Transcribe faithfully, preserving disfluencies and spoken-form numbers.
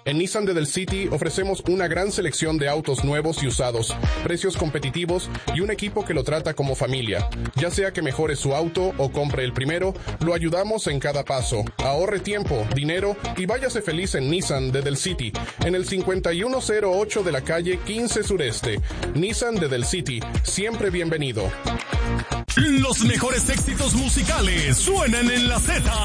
En Nissan de Del City ofrecemos una gran selección de autos nuevos y usados, precios competitivos y un equipo que lo trata como familia. Ya sea que mejore su auto o compre el primero, lo ayudamos en cada paso. Ahorre tiempo, dinero y váyase feliz en Nissan de Del City, en el cincuenta y uno cero ocho de la calle quince Sureste. Nissan de Del City, siempre bienvenido. Los mejores éxitos musicales suenan en la Z.